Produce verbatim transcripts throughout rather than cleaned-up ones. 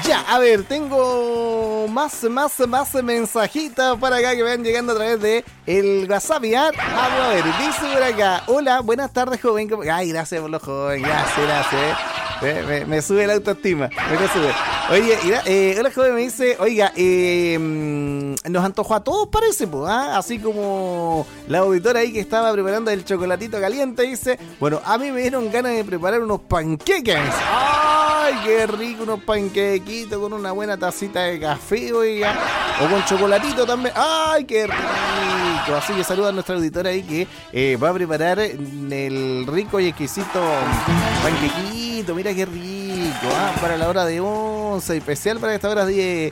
Ya, a ver, tengo más, más, más mensajitos para acá que me van llegando a través de el WhatsApp, ¿ya? Vamos a ver, dice por acá, hola, buenas tardes, joven. Ay, gracias por lo joven, gracias, gracias. Me, me, me sube la autoestima, me lo sube. Oye, mira, eh, hola joven, me dice, oiga, eh, nos antojó a todos parece, pues, ¿ah? Así como la auditora ahí que estaba preparando el chocolatito caliente, dice, bueno, a mí me dieron ganas de preparar unos panqueques. ¡Ay, qué rico! Unos panquequitos con una buena tacita de café, oiga, o con chocolatito también. ¡Ay, qué rico! Así que saluda a nuestra auditora ahí que eh, va a preparar el rico y exquisito panquequito. Mira qué rico, ¿ah? Para la hora de once, especial para estas horas de,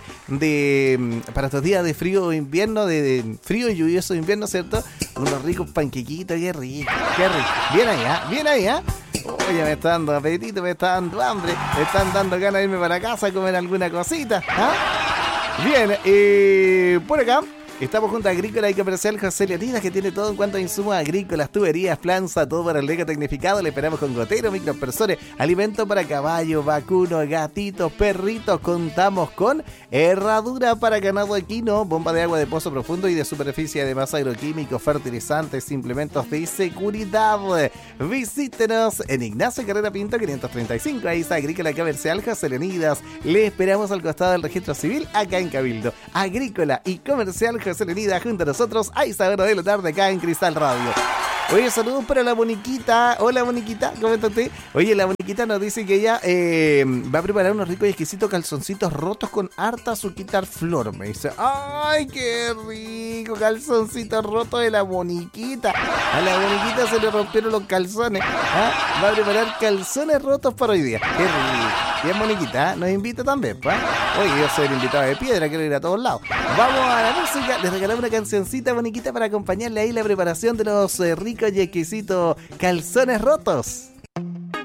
de para estos días de frío de invierno, de, de frío y lluvioso de invierno, ¿cierto? Unos ricos panquequitos, qué rico, qué rico. Bien allá, bien allá. Oye, me está dando apetito, me está dando hambre, me están dando ganas de irme para casa a comer alguna cosita, ¿ah? Bien, eh, por acá estamos junto a Agrícola y Comercial José Leonidas, que tiene todo en cuanto a insumos agrícolas, tuberías, planza, todo para el riego tecnificado. Le esperamos con goteros, microaspersores, alimento para caballos, vacunos, gatitos, perritos. Contamos con herradura para ganado equino, bomba de agua de pozo profundo y de superficie, además agroquímicos, fertilizantes, implementos de seguridad. Visítenos en Ignacio Carrera Pinto quinientos treinta y cinco. Ahí está Agrícola y Comercial José Leonidas. Le esperamos al costado del registro civil acá en Cabildo. Agrícola y Comercial José Leonidas junto a nosotros a esta hora de la tarde acá en Cristal Radio. Oye, saludos para la Moniquita. Hola, Moniquita, ¿cómo está usted? Oye, la Moniquita nos dice que ella eh, va a preparar unos ricos y exquisitos calzoncitos rotos con harta azuquitar flor. Me dice, ¡ay, qué rico! Calzoncitos rotos de la Moniquita. A la Moniquita se le rompieron los calzones. ¿Ah? Va a preparar calzones rotos para hoy día. ¡Qué rico! Bien, Moniquita, nos invita también, pues. Oye, yo soy el invitado de piedra, quiero ir a todos lados. Vamos a la música, les regalamos una cancioncita, Moniquita, para acompañarle ahí la preparación de los eh, ricos y exquisitos calzones rotos.